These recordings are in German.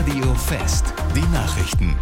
Radio Fest, die Nachrichten.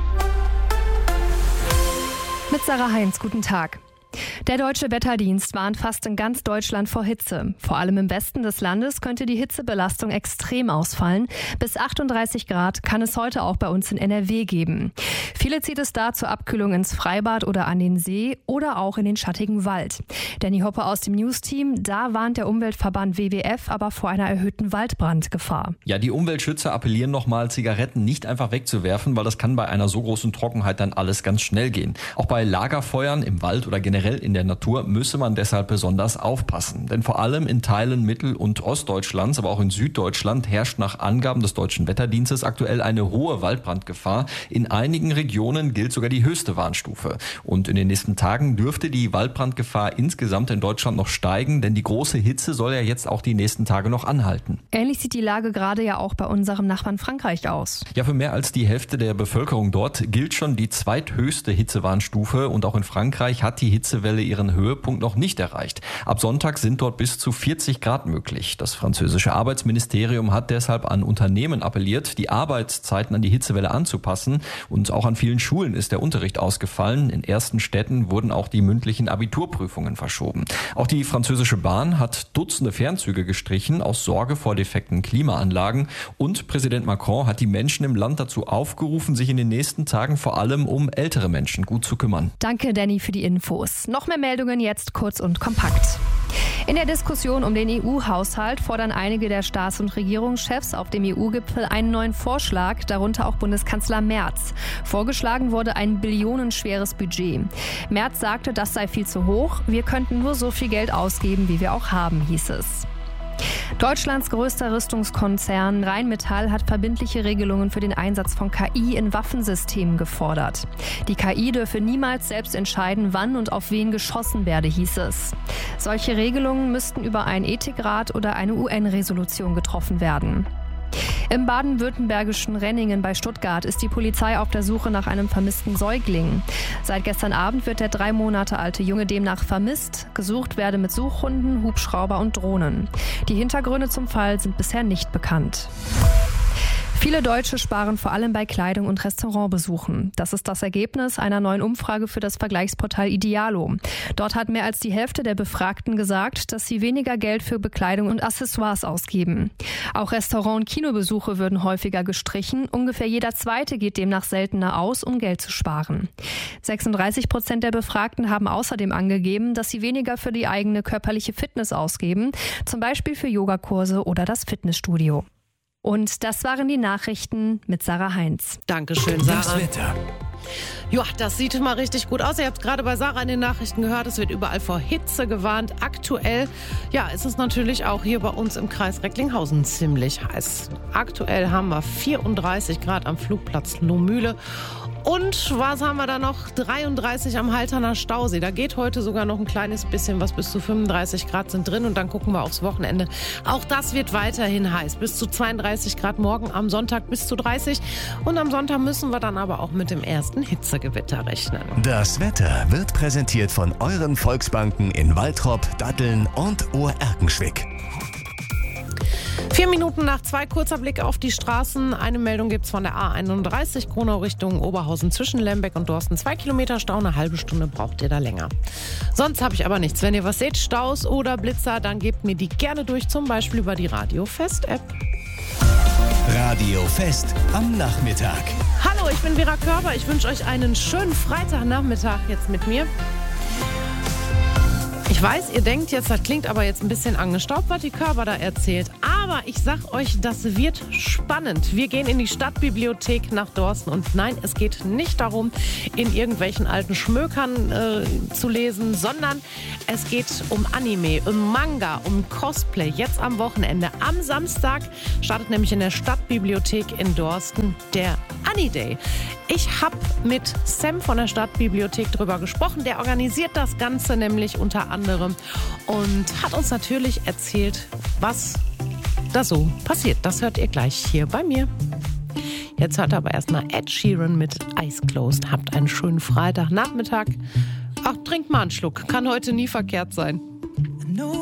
Mit Sarah Heinz, guten Tag. Der Deutsche Wetterdienst warnt fast in ganz Deutschland vor Hitze. Vor allem im Westen des Landes könnte die Hitzebelastung extrem ausfallen. Bis 38 Grad kann es heute auch bei uns in NRW geben. Viele zieht es da zur Abkühlung ins Freibad oder an den See oder auch in den schattigen Wald. Danny Hoppe aus dem News-Team, da warnt der Umweltverband WWF aber vor einer erhöhten Waldbrandgefahr. Ja, die Umweltschützer appellieren nochmal, Zigaretten nicht einfach wegzuwerfen, weil das kann bei einer so großen Trockenheit dann alles ganz schnell gehen. Auch bei Lagerfeuern im Wald oder generell in der Natur müsse man deshalb besonders aufpassen. Denn vor allem in Teilen Mittel- und Ostdeutschlands, aber auch in Süddeutschland herrscht nach Angaben des Deutschen Wetterdienstes aktuell eine hohe Waldbrandgefahr. In einigen Regionen gilt sogar die höchste Warnstufe. Und in den nächsten Tagen dürfte die Waldbrandgefahr insgesamt in Deutschland noch steigen, denn die große Hitze soll ja jetzt auch die nächsten Tage noch anhalten. Ähnlich sieht die Lage gerade ja auch bei unserem Nachbarn Frankreich aus. Ja, für mehr als die Hälfte der Bevölkerung dort gilt schon die zweithöchste Hitzewarnstufe und auch in Frankreich hat die Hitzewelle ihren Höhepunkt noch nicht erreicht. Ab Sonntag sind dort bis zu 40 Grad möglich. Das französische Arbeitsministerium hat deshalb an Unternehmen appelliert, die Arbeitszeiten an die Hitzewelle anzupassen. Und auch an vielen Schulen ist der Unterricht ausgefallen. In ersten Städten wurden auch die mündlichen Abiturprüfungen verschoben. Auch die französische Bahn hat Dutzende Fernzüge gestrichen aus Sorge vor defekten Klimaanlagen. Und Präsident Macron hat die Menschen im Land dazu aufgerufen, sich in den nächsten Tagen vor allem um ältere Menschen gut zu kümmern. Danke, Danny, für die Infos. Noch mehr Meldungen jetzt kurz und kompakt. In der Diskussion um den EU-Haushalt fordern einige der Staats- und Regierungschefs auf dem EU-Gipfel einen neuen Vorschlag, darunter auch Bundeskanzler Merz. Vorgeschlagen wurde ein billionenschweres Budget. Merz sagte, das sei viel zu hoch. Wir könnten nur so viel Geld ausgeben, wie wir auch haben, hieß es. Deutschlands größter Rüstungskonzern Rheinmetall hat verbindliche Regelungen für den Einsatz von KI in Waffensystemen gefordert. Die KI dürfe niemals selbst entscheiden, wann und auf wen geschossen werde, hieß es. Solche Regelungen müssten über einen Ethikrat oder eine UN-Resolution getroffen werden. Im baden-württembergischen Renningen bei Stuttgart ist die Polizei auf der Suche nach einem vermissten Säugling. Seit gestern Abend wird der 3 Monate alte Junge demnach vermisst. Gesucht werde mit Suchhunden, Hubschrauber und Drohnen. Die Hintergründe zum Fall sind bisher nicht bekannt. Viele Deutsche sparen vor allem bei Kleidung und Restaurantbesuchen. Das ist das Ergebnis einer neuen Umfrage für das Vergleichsportal Idealo. Dort hat mehr als die Hälfte der Befragten gesagt, dass sie weniger Geld für Bekleidung und Accessoires ausgeben. Auch Restaurant- und Kinobesuche würden häufiger gestrichen. Ungefähr jeder Zweite geht demnach seltener aus, um Geld zu sparen. 36% der Befragten haben außerdem angegeben, dass sie weniger für die eigene körperliche Fitness ausgeben, zum Beispiel für Yogakurse oder das Fitnessstudio. Und das waren die Nachrichten mit Sarah Heinz. Dankeschön, Sarah. Das Wetter. Ja, das sieht mal richtig gut aus. Ihr habt gerade bei Sarah in den Nachrichten gehört, es wird überall vor Hitze gewarnt. Aktuell, ja, ist es natürlich auch hier bei uns im Kreis Recklinghausen ziemlich heiß. Aktuell haben wir 34 Grad am Flugplatz Lohmühle. Und was haben wir da noch? 33 am Halterner Stausee. Da geht heute sogar noch ein kleines bisschen was, bis zu 35 Grad sind drin. Und dann gucken wir aufs Wochenende. Auch das wird weiterhin heiß. Bis zu 32 Grad morgen, am Sonntag bis zu 30. Und am Sonntag müssen wir dann aber auch mit dem ersten Hitzegewitter rechnen. Das Wetter wird präsentiert von euren Volksbanken in Waltrop, Datteln und Ohr-Erkenschwick. 4 Minuten nach 2, kurzer Blick auf die Straßen. Eine Meldung gibt's von der A31 Gronau Richtung Oberhausen zwischen Lembeck und Dorsten. 2 Kilometer Stau, eine halbe Stunde braucht ihr da länger. Sonst habe ich aber nichts. Wenn ihr was seht, Staus oder Blitzer, dann gebt mir die gerne durch, zum Beispiel über die Radio Fest App. Radio Fest am Nachmittag. Hallo, ich bin Vera Körber. Ich wünsche euch einen schönen Freitagnachmittag jetzt mit mir. Ich weiß, ihr denkt jetzt, das klingt aber jetzt ein bisschen angestaubt, was die Körber da erzählt. Aber ich sag euch, das wird spannend. Wir gehen in die Stadtbibliothek nach Dorsten. Und nein, es geht nicht darum, in irgendwelchen alten Schmökern zu lesen, sondern es geht um Anime, um Manga, um Cosplay. Jetzt am Wochenende. Am Samstag startet nämlich in der Stadtbibliothek in Dorsten der Ani-Day. Ich habe mit Sam von der Stadtbibliothek drüber gesprochen. Der organisiert das Ganze nämlich unter anderem und hat uns natürlich erzählt, was da so passiert. Das hört ihr gleich hier bei mir. Jetzt hört aber erstmal Ed Sheeran mit Eyes Closed. Habt einen schönen Freitagnachmittag. Ach, trinkt mal einen Schluck. Kann heute nie verkehrt sein.